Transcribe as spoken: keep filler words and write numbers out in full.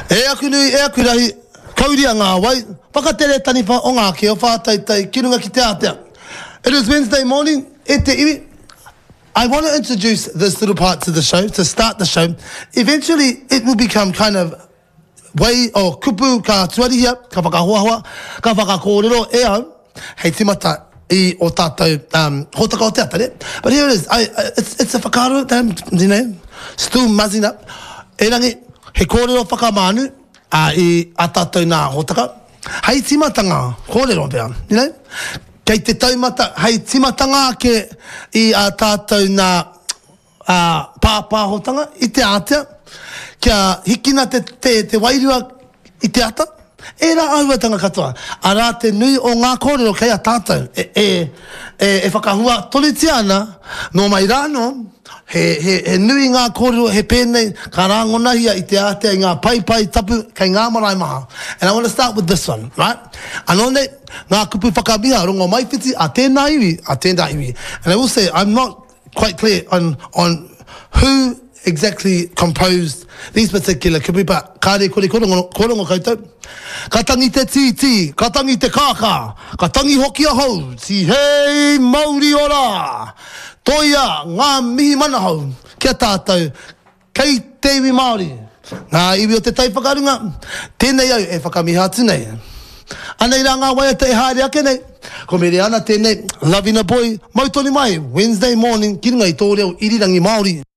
E aku nui, e aku rahi, kauria ngā wai, whakatere tani wha o ngā ke o whātaitai, kirunga ki te atea. It is Wednesday morning, e te iwi. I want to introduce this little part to the show, to start the show. Eventually, it will become kind of way o kupu ka tuarihia, ka whakahoahua, ka whakakōrero e au, hei timata I o tātou um, hotaka o te atare. But here it is, I, I, it's, it's a whakaaro, um, you know, still muzzing up. E rangi, he kōrero whakamānu a I a tātou nā hotaka. Hei timatanga kōrero pia, you know. Kei te taumata, hei timatanga ke I a tātou nā uh, pāpāhotanga I te atea. Kia hikina te, te, te wairua I te ata. E rā auatanga katoa. A rā te nui o ngā kōrero kei a tātou. E, e, e, e whakahua toliti ana, no mai rāno, he, he, he nui ngā kōrero, he pēnei, ka rāngonahia I te ātea I ngā pai pai tapu, kei ngā marae maha. And I want to start with this one, right? Anone, ngā kupu whakamiha, rongo maiwhiti, a tēnā iwi, a tēnā iwi. And I will say, I'm not quite clear on, on who exactly composed these particular kupu, but kāre kore korongo, korongo koutou. Ka tangi te titi, ka tangi te kāka, ka tangi hoki a hau, si hei Māori ora. Toia ngā mihi mana hau, kia tātou, kei te iwi Māori. Ngā iwi o te tai whakarunga, tēnei au e whakamiha atu nei. Anei rā ngā waia te e haere ake nei, ko mere ana tēnei, loving a boy, mautoni mai, Wednesday morning, ki runga I tō reo irirangi Māori.